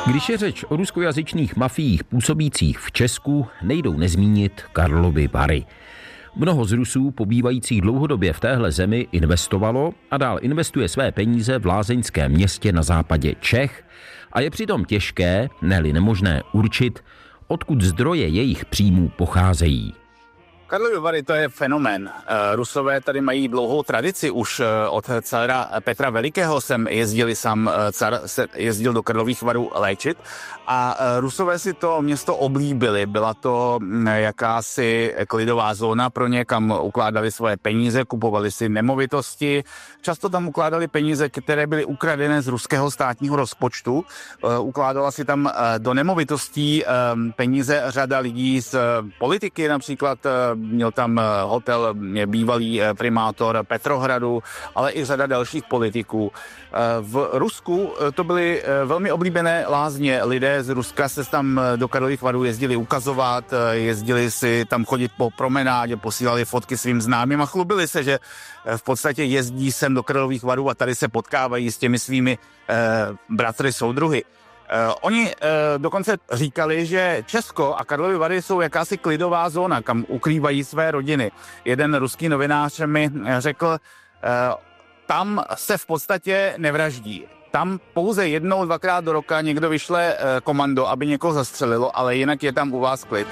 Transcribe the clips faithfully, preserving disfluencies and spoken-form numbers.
Když je řeč o ruskojazyčných mafiích působících v Česku, nejdou nezmínit Karlovy Vary. Mnoho z Rusů pobývajících dlouhodobě v téhle zemi investovalo a dál investuje své peníze v lázeňském městě na západě Čech a je přitom těžké, ne-li nemožné určit, odkud zdroje jejich příjmů pocházejí. Karlovy Vary, to je fenomén. Rusové tady mají dlouhou tradici, už od cara Petra Velikého sem jezdili, sám car se jezdil do Karlových Varů léčit a Rusové si to město oblíbili. Byla to jakási klidová zóna pro ně, kam ukládali svoje peníze, kupovali si nemovitosti. Často tam ukládali peníze, které byly ukradené z ruského státního rozpočtu. Ukládala si tam do nemovitostí peníze řada lidí z politiky, například měl tam hotel bývalý primátor Petrohradu, ale i řada dalších politiků. V Rusku to byly velmi oblíbené lázně. Lidé z Ruska se tam do Karlových Varů jezdili ukazovat, jezdili si tam chodit po promenádě, posílali fotky svým známým a chlubili se, že v podstatě jezdí sem do Karlových Varů a tady se potkávají s těmi svými eh, bratry soudruhy. Uh, oni uh, dokonce říkali, že Česko a Karlovy Vary jsou jakási klidová zóna, kam ukrývají své rodiny. Jeden ruský novinář mi řekl, uh, tam se v podstatě nevraždí. Tam pouze jednou, dvakrát do roka někdo vyšle uh, komando, aby někoho zastřelilo, ale jinak je tam u vás klid.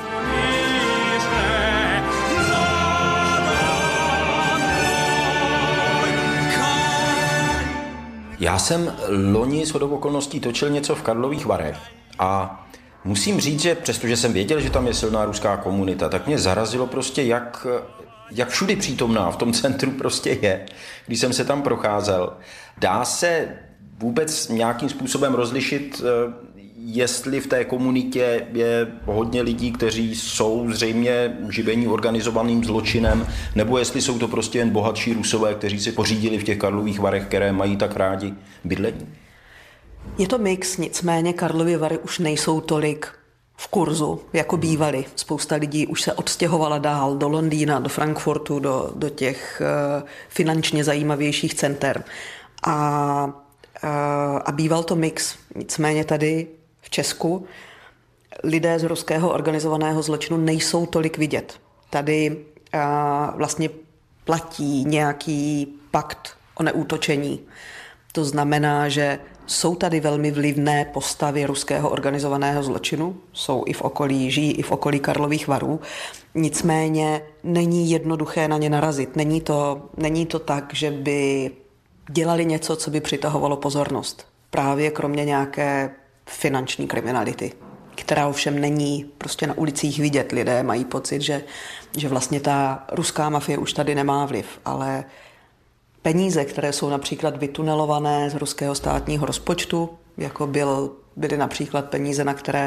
Já jsem loni shodou okolností točil něco v Karlových Varech a musím říct, že přestože jsem věděl, že tam je silná ruská komunita, tak mě zarazilo prostě, jak, jak všudy přítomná v tom centru prostě je, když jsem se tam procházel. Dá se vůbec nějakým způsobem rozlišit, jestli v té komunitě je hodně lidí, kteří jsou zřejmě živení organizovaným zločinem, nebo jestli jsou to prostě jen bohatší Rusové, kteří si pořídili v těch Karlových Varech, které mají tak rádi bydlení? Je to mix, nicméně Karlovy Vary už nejsou tolik v kurzu, jako bývaly. Spousta lidí už se odstěhovala dál do Londýna, do Frankfurtu, do, do těch uh, finančně zajímavějších center. A, uh, a býval to mix, nicméně tady v Česku lidé z ruského organizovaného zločinu nejsou tolik vidět. Tady a, vlastně platí nějaký pakt o neútočení. To znamená, že jsou tady velmi vlivné postavy ruského organizovaného zločinu, jsou i v okolí, žijí i v okolí Karlových Varů, nicméně není jednoduché na ně narazit. Není to, není to tak, že by dělali něco, co by přitahovalo pozornost. Právě kromě nějaké finanční kriminality, která ovšem není prostě na ulicích vidět. Lidé mají pocit, že, že vlastně ta ruská mafie už tady nemá vliv, ale peníze, které jsou například vytunelované z ruského státního rozpočtu, jako byl, byly například peníze, na které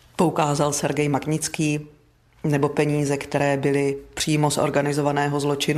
poukázal Sergej Magnický, nebo peníze, které byly přímo z organizovaného zločinu,